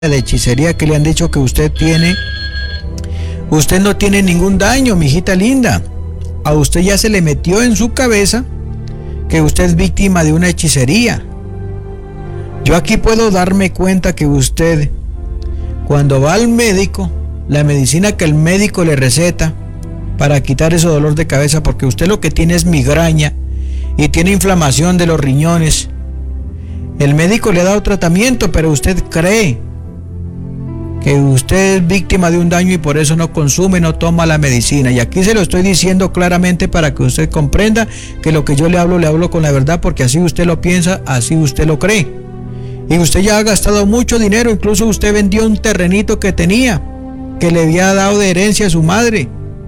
de hechicería que le han dicho que usted tiene. Usted no tiene ningún daño, mijita linda. A usted ya se le metió en su cabeza que usted es víctima de una hechicería. Yo aquí puedo darme cuenta que usted, cuando va al médico, la medicina que el médico le receta para quitar ese dolor de cabeza, porque usted lo que tiene es migraña y tiene inflamación de los riñones. El médico le ha dado tratamiento, pero usted cree que usted es víctima de un daño y por eso no consume, no toma la medicina. Y aquí se lo estoy diciendo claramente para que usted comprenda que lo que yo le hablo con la verdad, porque así usted lo piensa, así usted lo cree. Y usted ya ha gastado mucho dinero, incluso usted vendió un terrenito que tenía, que le había dado de herencia a su madre.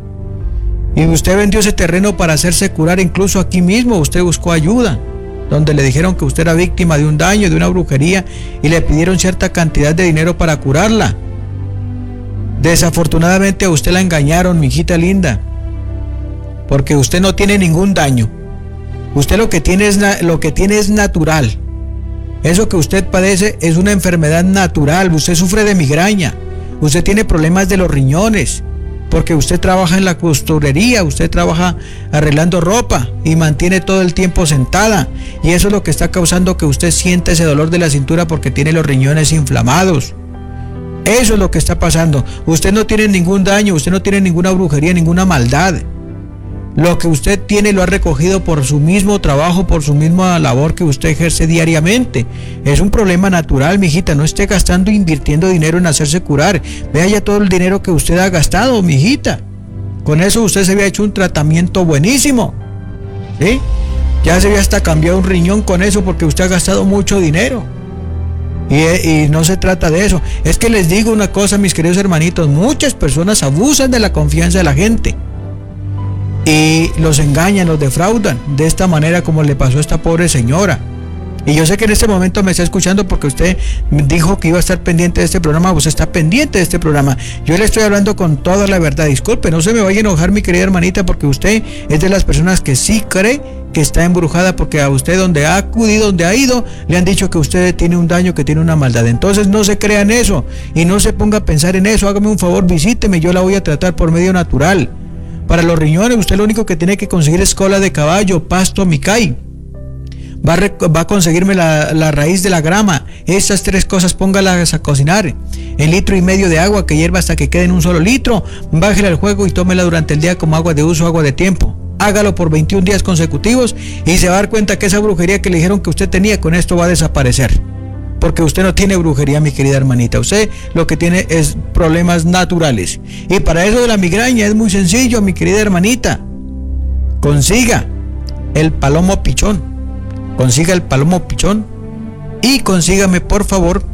Y usted vendió ese terreno para hacerse curar, incluso aquí mismo usted buscó ayuda, donde le dijeron que usted era víctima de un daño, de una brujería, y le pidieron cierta cantidad de dinero para curarla. Desafortunadamente a usted la engañaron, mi hijita linda, porque usted no tiene ningún daño. Usted lo que tiene es natural. Eso que usted padece es una enfermedad natural. Usted sufre de migraña, usted tiene problemas de los riñones, porque usted trabaja en la costurería, usted trabaja arreglando ropa y mantiene todo el tiempo sentada, y eso es lo que está causando que usted sienta ese dolor de la cintura, porque tiene los riñones inflamados. Eso es lo que está pasando. Usted no tiene ningún daño, usted no tiene ninguna brujería, ninguna maldad. Lo que usted tiene lo ha recogido por su mismo trabajo, por su misma labor que usted ejerce diariamente. Es un problema natural, mijita. No esté gastando, invirtiendo dinero en hacerse curar. Vea ya todo el dinero que usted ha gastado, mijita. Con eso usted se había hecho un tratamiento buenísimo, ¿sí? Ya se había hasta cambiado un riñón con eso, porque usted ha gastado mucho dinero. Y no se trata de eso. Es que les digo una cosa, mis queridos hermanitos, muchas personas abusan de la confianza de la gente y los engañan, los defraudan de esta manera, como le pasó a esta pobre señora. Y yo sé que en este momento me está escuchando porque usted dijo que iba a estar pendiente de este programa. Usted está pendiente de este programa. Yo le estoy hablando con toda la verdad. Disculpe, no se me vaya a enojar, mi querida hermanita, porque usted es de las personas que sí cree que está embrujada, porque a usted, donde ha acudido, donde ha ido, le han dicho que usted tiene un daño, que tiene una maldad. Entonces no se crea en eso y no se ponga a pensar en eso. Hágame un favor, visíteme, yo la voy a tratar por medio natural. Para los riñones, usted lo único que tiene que conseguir es cola de caballo, pasto, micay. Va a conseguirme la raíz de la grama. Esas tres cosas póngalas a cocinar en 1,5 litros de agua, que hierva hasta que quede en 1 solo litro. Bájela al fuego y tómela durante el día como agua de uso, agua de tiempo. Hágalo por 21 días consecutivos y se va a dar cuenta que esa brujería que le dijeron que usted tenía, con esto va a desaparecer. Porque usted no tiene brujería, mi querida hermanita. Usted lo que tiene es problemas naturales. Y para eso de la migraña es muy sencillo, mi querida hermanita. Consiga el palomo pichón. Consiga el palomo pichón y consígame, por favor,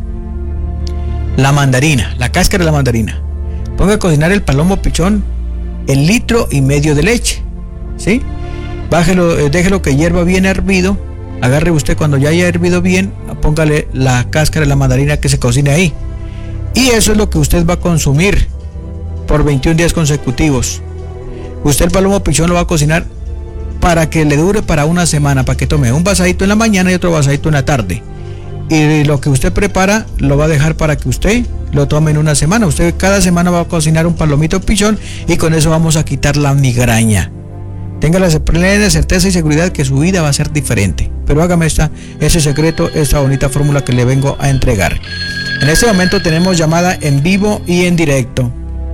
la mandarina, la cáscara de la mandarina. Ponga a cocinar el palomo pichón en 1,5 litros de leche, ¿sí? Bájelo, déjelo que hierva bien hervido. Agarre usted, cuando ya haya hervido bien, póngale la cáscara de la mandarina que se cocine ahí. Y eso es lo que usted va a consumir por 21 días consecutivos. Usted el palomo pichón lo va a cocinar para que le dure para 1 semana, para que tome un vasadito en la mañana y otro vasadito en la tarde. Y lo que usted prepara lo va a dejar para que usted lo tome en 1 semana. Usted cada semana va a cocinar un palomito pichón y con eso vamos a quitar la migraña. Tenga la plena certeza y seguridad que su vida va a ser diferente. Pero hágame ese secreto, esta bonita fórmula que le vengo a entregar. En este momento tenemos llamada en vivo y en directo.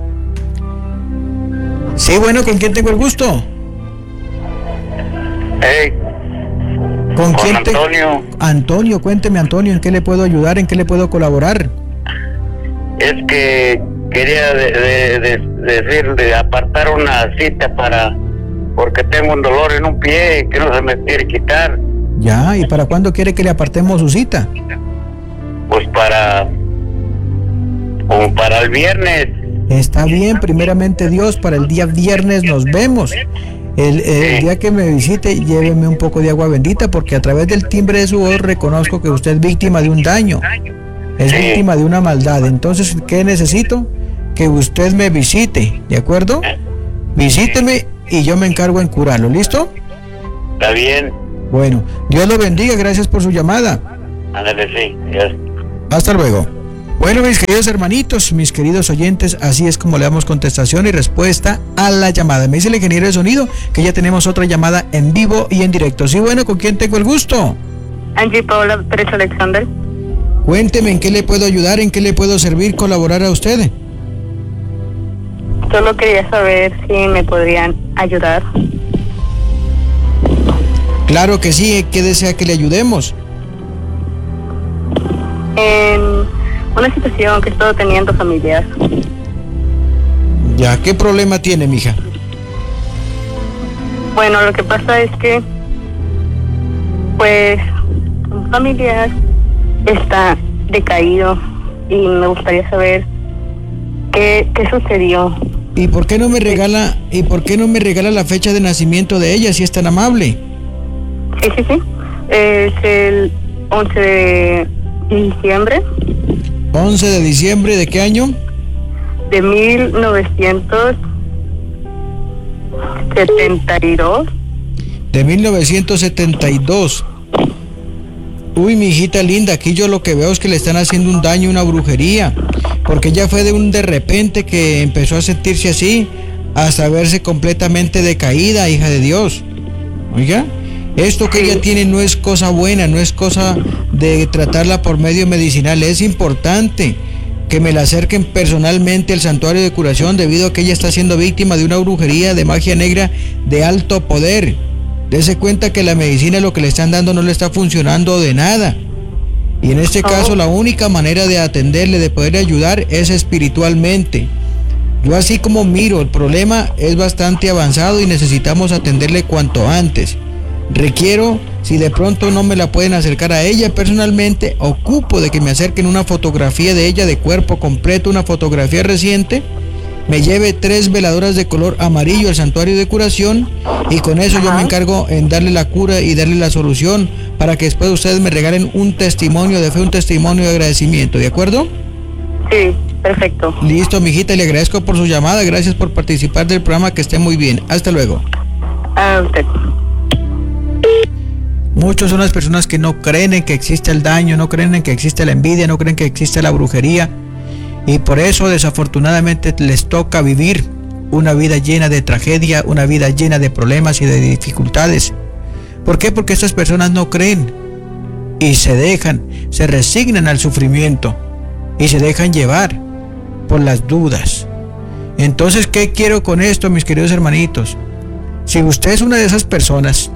Sí, bueno, ¿con quién tengo el gusto? Hey, ¿Con quién Antonio. Antonio, cuénteme, Antonio, ¿en qué le puedo ayudar? ¿En qué le puedo colaborar? Es que quería decirle, apartar una cita porque tengo un dolor en un pie que no se me quiere quitar. Ya, ¿y para cuándo quiere que le apartemos su cita? Pues como para el viernes. Está bien, primeramente Dios, para el día viernes nos vemos. El día que me visite, lléveme un poco de agua bendita, porque a través del timbre de su voz reconozco que usted es víctima de un daño, es víctima de una maldad. Entonces, ¿qué necesito? Que usted me visite, ¿de acuerdo? Visíteme y yo me encargo en curarlo, ¿listo? Está bien. Bueno, Dios lo bendiga, gracias por su llamada. Ándale, sí, Dios. Hasta luego. Bueno, mis queridos hermanitos, mis queridos oyentes, así es como le damos contestación y respuesta a la llamada. Me dice el ingeniero de sonido que ya tenemos otra llamada en vivo y en directo. Sí, bueno, ¿con quién tengo el gusto? Angie Paula Pérez Alexander. Cuénteme, ¿en qué le puedo ayudar? ¿En qué le puedo servir, colaborar a usted? Solo quería saber si me podrían ayudar. Claro que sí, ¿qué desea que le ayudemos? En una situación que he estado teniendo familiar. Ya, ¿qué problema tiene, mija? Bueno, lo que pasa es que, pues, un familiar está decaído y me gustaría saber qué sucedió. ¿Y por qué no me regala la fecha de nacimiento de ella, si es tan amable? Sí. Es el 11 de diciembre. 11 de diciembre, ¿de qué año? De 1972. De 1972. Uy, mi hijita linda, aquí yo lo que veo es que le están haciendo un daño, una brujería, porque ella fue de repente que empezó a sentirse así, hasta verse completamente decaída, hija de Dios. Oiga, esto que ella tiene no es cosa buena, no es cosa de tratarla por medio medicinal, es importante que me la acerquen personalmente al santuario de curación, debido a que ella está siendo víctima de una brujería de magia negra de alto poder. Dese cuenta que la medicina, lo que le están dando, no le está funcionando de nada. Y en este caso la única manera de atenderle, de poder ayudar, es espiritualmente. Yo así como miro, el problema es bastante avanzado y necesitamos atenderle cuanto antes. Requiero, si de pronto no me la pueden acercar a ella personalmente, ocupo de que me acerquen una fotografía de ella de cuerpo completo, una fotografía reciente, me lleve 3 veladoras de color amarillo al santuario de curación, y con eso yo me encargo en darle la cura y darle la solución, para que después ustedes me regalen un testimonio de fe, un testimonio de agradecimiento, ¿de acuerdo? Sí, perfecto. Listo, mijita, y le agradezco por su llamada, gracias por participar del programa, que esté muy bien, hasta luego. A usted. Muchos son las personas que no creen en que existe el daño, no creen en que existe la envidia, no creen que existe la brujería, y por eso desafortunadamente les toca vivir una vida llena de tragedia, una vida llena de problemas y de dificultades. ¿Por qué? Porque estas personas no creen y se resignan al sufrimiento y se dejan llevar por las dudas. Entonces, ¿qué quiero con esto, mis queridos hermanitos? Si usted es una de esas personas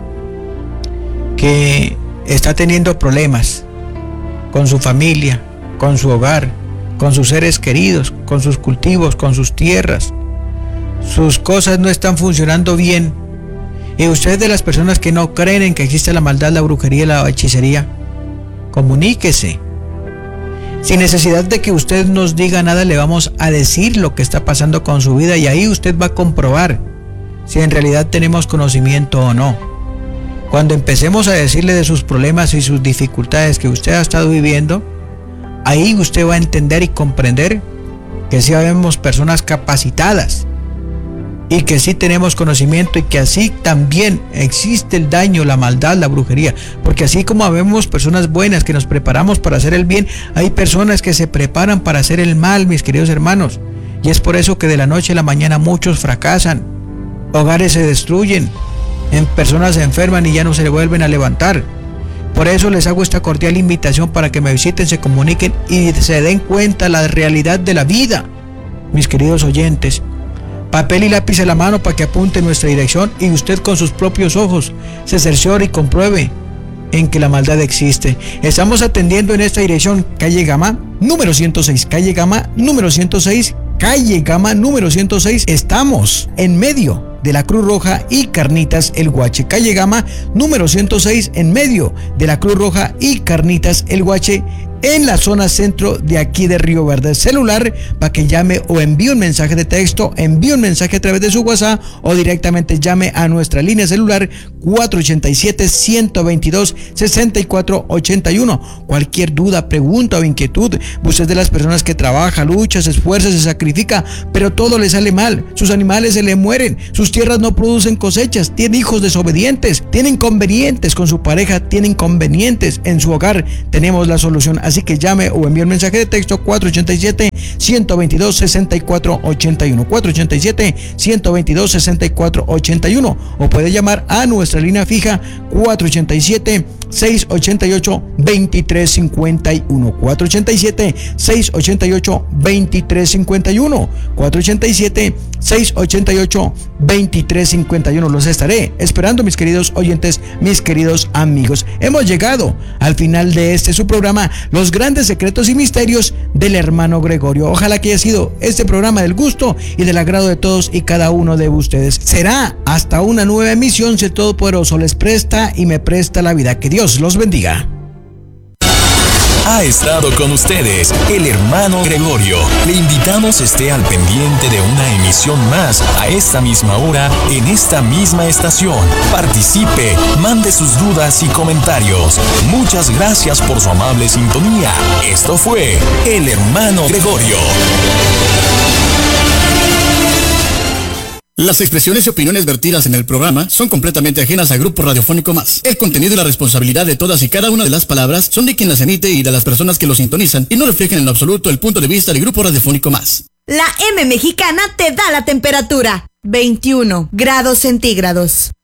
que está teniendo problemas con su familia, con su hogar, con sus seres queridos, con sus cultivos, con sus tierras, sus cosas no están funcionando bien, y usted es de las personas que no creen en que existe la maldad, la brujería y la hechicería, comuníquese. Sin necesidad de que usted nos diga nada, le vamos a decir lo que está pasando con su vida, y ahí usted va a comprobar si en realidad tenemos conocimiento o no. Cuando empecemos a decirle de sus problemas y sus dificultades que usted ha estado viviendo, ahí usted va a entender y comprender que sí habemos personas capacitadas y que sí tenemos conocimiento, y que así también existe el daño, la maldad, la brujería, porque así como habemos personas buenas que nos preparamos para hacer el bien, hay personas que se preparan para hacer el mal, mis queridos hermanos, y es por eso que de la noche a la mañana muchos fracasan, hogares se destruyen, personas se enferman y ya no se le vuelven a levantar. Por eso les hago esta cordial invitación para que me visiten, se comuniquen y se den cuenta la realidad de la vida, mis queridos oyentes. Papel y lápiz a la mano para que apunte nuestra dirección, y usted con sus propios ojos se cerciore y compruebe en que la maldad existe. Estamos atendiendo en esta dirección, calle Gama, número 106, calle Gama, número 106, calle Gama, número 106. Estamos en medio de la Cruz Roja y Carnitas El Guache, calle Gama, número 106, en medio de la Cruz Roja y Carnitas El Guache, en la zona centro de aquí de Río Verde. Celular para que llame o envíe un mensaje de texto, envíe un mensaje a través de su WhatsApp, o directamente llame a nuestra línea celular 487-122-6481. Cualquier duda, pregunta o inquietud, usted es de las personas que trabaja, lucha, se esfuerza, se sacrifica, pero todo le sale mal, sus animales se le mueren, sus tierras no producen cosechas, tiene hijos desobedientes, tiene inconvenientes con su pareja, tiene inconvenientes en su hogar, tenemos la solución. así que llame o envíe un mensaje de texto 487-122-6481, 487-122-6481, o puede llamar a nuestra línea fija 487-688-2351, 487-688-2351, 487-688-2351. Los estaré esperando, mis queridos oyentes, mis queridos amigos. Hemos llegado al final de su programa, Los Grandes Secretos y Misterios del Hermano Gregorio. Ojalá que haya sido este programa del gusto y del agrado de todos y cada uno de ustedes. Será hasta una nueva emisión, si el Todopoderoso les presta y me presta la vida. Que Dios los bendiga. Ha estado con ustedes el Hermano Gregorio. Le invitamos esté al pendiente de una emisión más a esta misma hora, en esta misma estación. Participe, mande sus dudas y comentarios. Muchas gracias por su amable sintonía. Esto fue el Hermano Gregorio. Las expresiones y opiniones vertidas en el programa son completamente ajenas al Grupo Radiofónico Más. El contenido y la responsabilidad de todas y cada una de las palabras son de quien las emite y de las personas que lo sintonizan, y no reflejan en lo absoluto el punto de vista del Grupo Radiofónico Más. La M mexicana te da la temperatura: 21 grados centígrados.